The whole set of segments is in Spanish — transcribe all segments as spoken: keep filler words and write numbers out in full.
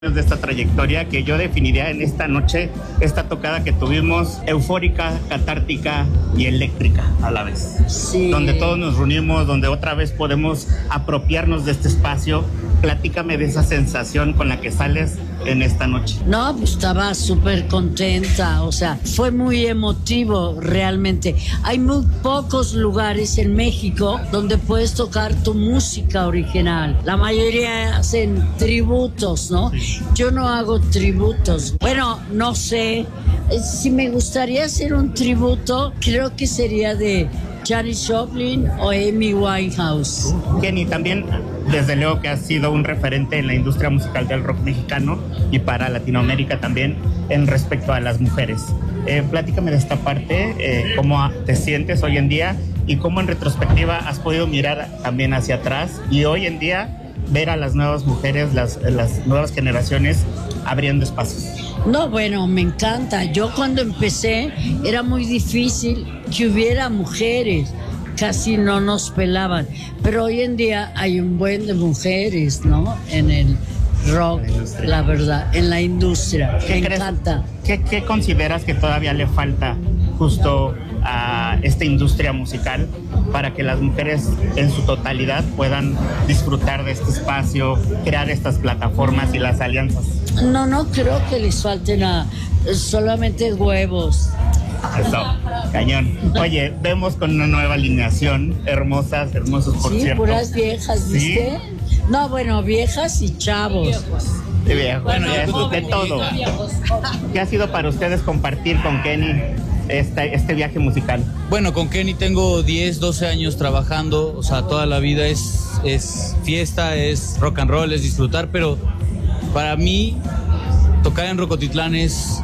de esta trayectoria que yo definiría en esta noche, esta tocada que tuvimos, eufórica, catártica y eléctrica a la vez. Sí. Donde todos nos reunimos, donde otra vez podemos apropiarnos de este espacio. Platícame de esa sensación con la que sales en esta noche. No, pues estaba súper contenta, o sea, fue muy emotivo realmente. Hay muy pocos lugares en México donde puedes tocar tu música original. La mayoría hacen tributos, ¿no? Sí. Yo no hago tributos. Bueno, no sé, si me gustaría hacer un tributo, creo que sería de Janis Joplin o Amy Winehouse. Kenny, también desde luego que has sido un referente en la industria musical del rock mexicano y para Latinoamérica también en respecto a las mujeres. Eh, platícame de esta parte, eh, cómo te sientes hoy en día y cómo en retrospectiva has podido mirar también hacia atrás y hoy en día ver a las nuevas mujeres, las, las nuevas generaciones abriendo espacios. No, bueno, me encanta. Yo cuando empecé era muy difícil que hubiera mujeres, casi no nos pelaban, pero hoy en día hay un buen de mujeres, ¿no? En el rock, la, la verdad, en la industria. Me encanta. ¿Qué, ¿Qué consideras que todavía le falta justo a esta industria musical para que las mujeres en su totalidad puedan disfrutar de este espacio, crear estas plataformas y las alianzas? No, no creo que les falte nada, solamente huevos. Eso, cañón. Oye, vemos con una nueva alineación, hermosas, hermosos por sí, cierto. Sí, puras viejas, ¿viste? ¿Sí? No, bueno, viejas y chavos. De viejo, bueno, ya es de todo. ¿Qué ha sido para ustedes compartir con Kenny este, este viaje musical? Bueno, con Kenny tengo diez, doce años trabajando, o sea, toda la vida es, es fiesta, es rock and roll, es disfrutar, pero para mí tocar en Rocotitlán es...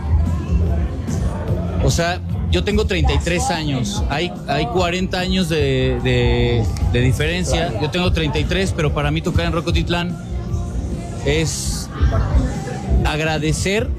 O sea, yo tengo treinta y tres años, hay, hay cuarenta años de, de, de diferencia, yo tengo treinta y tres, pero para mí tocar en Rocotitlán es agradecer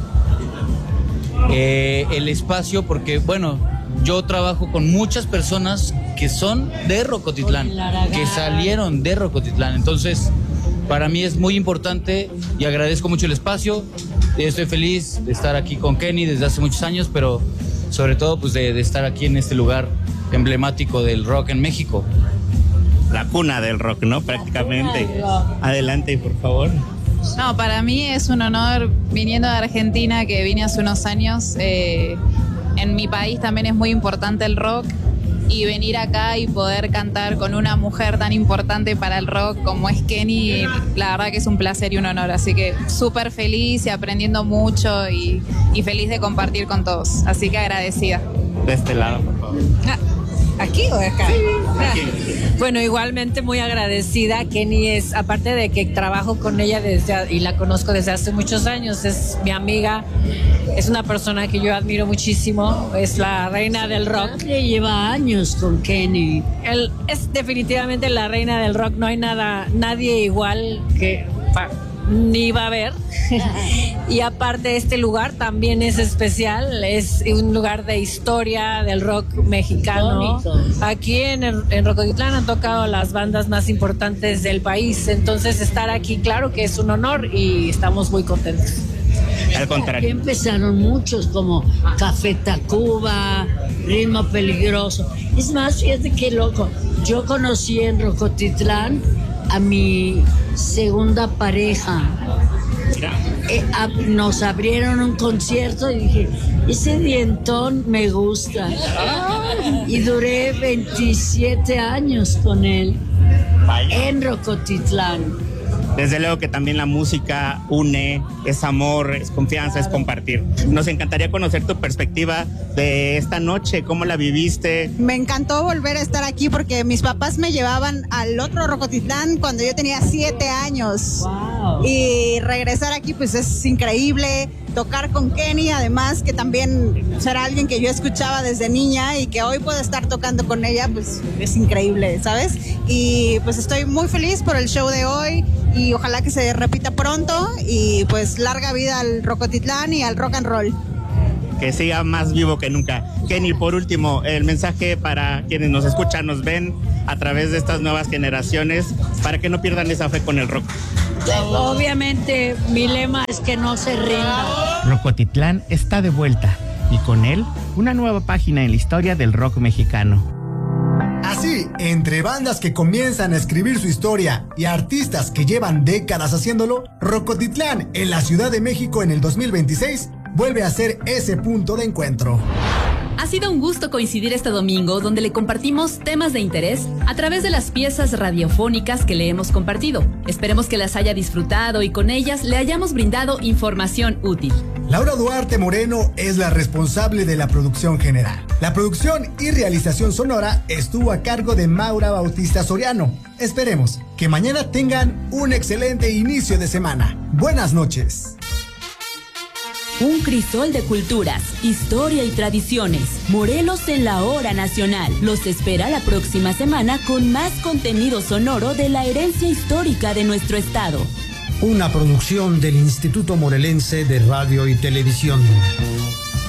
eh, el espacio, porque bueno, yo trabajo con muchas personas que son de Rocotitlán, que salieron de Rocotitlán, entonces para mí es muy importante y agradezco mucho el espacio. Estoy feliz de estar aquí con Kenny desde hace muchos años, pero sobre todo pues de, de estar aquí en este lugar emblemático del rock en México. La cuna del rock, ¿no? Prácticamente. Adelante, por favor. No, para mí es un honor viniendo de Argentina, que vine hace unos años. Eh, en mi país también es muy importante el rock. Y venir acá y poder cantar con una mujer tan importante para el rock como es Kenny, la verdad que es un placer y un honor. Así que súper feliz y aprendiendo mucho y, y feliz de compartir con todos. Así que agradecida. De este lado, por favor. Ah, ¿aquí o de acá? Sí, aquí. Bueno, igualmente muy agradecida. Kenny es, aparte de que trabajo con ella desde y la conozco desde hace muchos años, es mi amiga, es una persona que yo admiro muchísimo, es la reina del rock. Lleva años con Kenny. Él es definitivamente la reina del rock, no hay nada, nadie igual que... ni va a haber. Y aparte este lugar también es especial, es un lugar de historia del rock mexicano. Aquí en, en Rocotitlán han tocado las bandas más importantes del país, entonces estar aquí claro que es un honor y estamos muy contentos. Al contrario. Aquí empezaron muchos como Café Tacuba, Ritmo Peligroso. Es más, fíjate qué loco, yo conocí en Rocotitlán a mi segunda pareja. Eh, a, nos abrieron un concierto y dije, ese dientón me gusta. Y duré veintisiete años con él. Vaya. En Rocotitlán. Desde luego que también la música une, es amor, es confianza, es compartir. Nos encantaría conocer tu perspectiva de esta noche, cómo la viviste. Me encantó volver a estar aquí porque mis papás me llevaban al otro Rocotitlán cuando yo tenía siete años. Wow. Y regresar aquí pues es increíble. Tocar con Kenny, además, que también será alguien que yo escuchaba desde niña y que hoy puedo estar tocando con ella, pues es increíble, ¿sabes? Y pues estoy muy feliz por el show de hoy y ojalá que se repita pronto y pues larga vida al Rocotitlán y al rock and roll. Que siga más vivo que nunca. Kenny, por último, el mensaje para quienes nos escuchan, nos ven a través de estas nuevas generaciones, para que no pierdan esa fe con el rock. Obviamente mi lema es que no se rinda. Rocotitlán está de vuelta y con él una nueva página en la historia del rock mexicano. Así, entre bandas que comienzan a escribir su historia y artistas que llevan décadas haciéndolo, Rocotitlán en la Ciudad de México en el dos mil veintiséis vuelve a ser ese punto de encuentro. Ha sido un gusto coincidir este domingo donde le compartimos temas de interés a través de las piezas radiofónicas que le hemos compartido. Esperemos que las haya disfrutado y con ellas le hayamos brindado información útil. Laura Duarte Moreno es la responsable de la producción general. La producción y realización sonora estuvo a cargo de Maura Bautista Soriano. Esperemos que mañana tengan un excelente inicio de semana. Buenas noches. Un crisol de culturas, historia y tradiciones. Morelos en la hora nacional. Los espera la próxima semana con más contenido sonoro de la herencia histórica de nuestro estado. Una producción del Instituto Morelense de Radio y Televisión.